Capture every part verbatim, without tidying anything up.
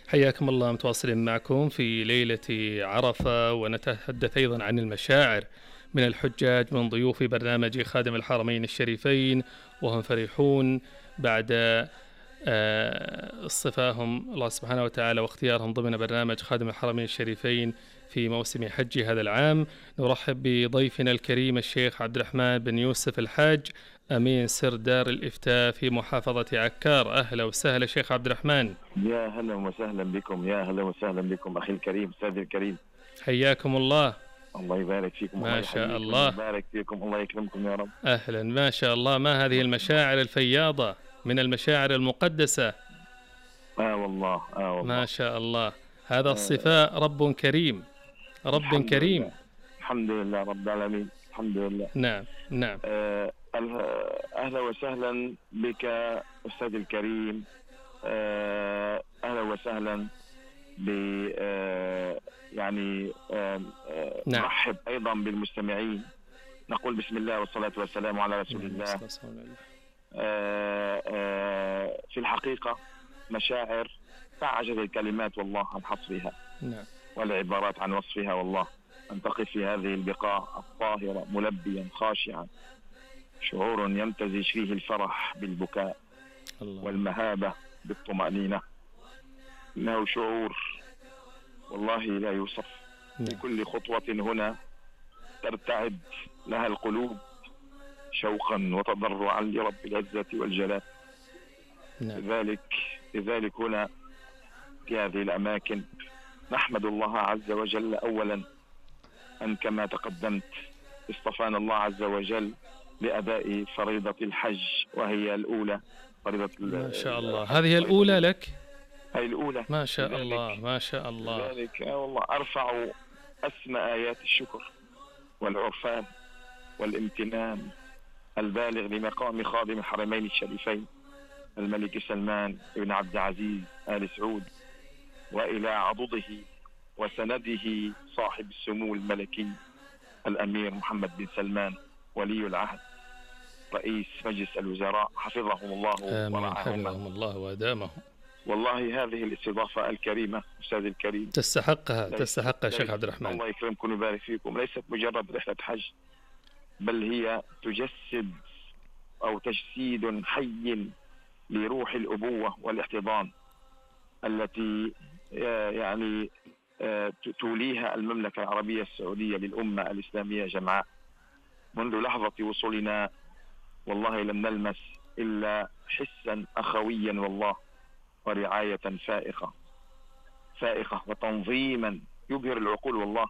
حياكم الله، متواصلين معكم في ليلة عرفة، ونتحدث أيضا عن المشاعر من الحجاج من ضيوف برنامج خادم الحرمين الشريفين، وهم فرحون بعد آه، اصطفاهم الله سبحانه وتعالى واختيارهم ضمن برنامج خادم الحرمين الشريفين في موسم حج هذا العام. نرحب بضيفنا الكريم الشيخ عبد الرحمن بن يوسف الحاج، أمين سر دار الإفتاء في محافظة عكار. أهلا وسهلا شيخ عبد الرحمن. يا هلا وسهلا بكم، يا هلا وسهلا بكم أخي الكريم، أستاذي الكريم. حياكم الله. الله يبارك فيكم. ما شاء الله. الله يبارك فيكم، الله يكرمكم يا رب. أهلا، ما شاء الله. ما هذه المشاعر الفياضة من المشاعر المقدسة؟ آه والله آه والله ما شاء الله. هذا الصفاء رب كريم، رب الحمد كريم. لله. الحمد لله رب العالمين، الحمد لله. نعم نعم. آه أهلا وسهلا بك أستاذي الكريم. آه أهلا وسهلا ب آه يعني آه آه نعم. نرحب أيضا بالمستمعين. نقول بسم الله والصلاة والسلام على رسول الله. آه آه في الحقيقة مشاعر تعجز الكلمات والله عن حصرها، نعم، والعبارات عن وصفها. والله أن تقف في هذه البقاع الطاهرة ملبيا خاشعا، شعور يمتزج فيه الفرح بالبكاء الله. والمهابة بالطمأنينة. إنه شعور والله لا يوصف. نعم. في كل خطوة هنا ترتعد لها القلوب شوقا وتضرعا لرب العزة والجلال. نعم. لذلك لذلك هنا في هذه الأماكن نحمد الله عز وجل أولا أن كما تقدمت اصطفانا الله عز وجل لأداء فريضة الحج، وهي الأولى فريضة. ما شاء الله. هذه الأولى لك؟ هي الأولى. ما شاء الله ما شاء الله. لذلك والله أرفع أسمى آيات الشكر والعرفان والامتنان البالغ لمقام خادم الحرمين الشريفين الملك سلمان بن عبد العزيز آل سعود، وإلى عضده وسنده صاحب السمو الملكي الأمير محمد بن سلمان ولي العهد رئيس مجلس الوزراء، حفظهم الله آمين. حفظهم الله وأدامهم. والله هذه الاستضافة الكريمة أستاذ الكريم تستحقها تستحقها شيخ عبد الرحمن. الله يكرمكم ويبارك فيكم. ليست مجرد رحلة حج، بل هي تجسد أو تجسيد حي لروح الأبوة والاحتضان التي يعني توليها المملكة العربية السعودية للأمة الإسلامية جمعاء. منذ لحظة وصولنا والله لم نلمس إلا حسا أخويا والله، ورعاية فائقة فائقة وتنظيما يبهر العقول والله،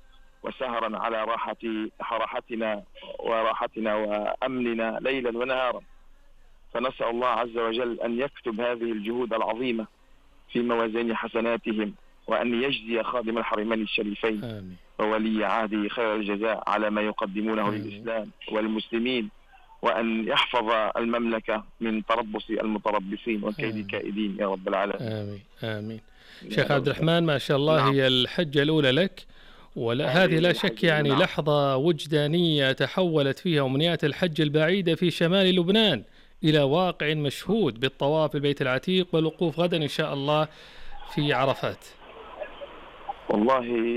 وسهرا على راحة راحتنا وراحتنا وأمننا ليلا ونهارا. فنسأل الله عز وجل أن يكتب هذه الجهود العظيمة في موازين حسناتهم، وأن يجزي خادم الحرمين الشريفين آمين. وولي عهده خير الجزاء على ما يقدمونه آمين. للإسلام والمسلمين، وأن يحفظ المملكة من تربص المتربصين وكيد الكائدين يا رب العالمين. آمين آمين. شيخ عبد الرحمن، ما شاء الله. نعم. هي الحجة الأولى لك، وهذه لا شك يعني نعم. لحظة وجدانية تحولت فيها أمنيات الحج البعيدة في شمال لبنان إلى واقع مشهود بالطواف بالبيت العتيق والوقوف غدا إن شاء الله في عرفات. والله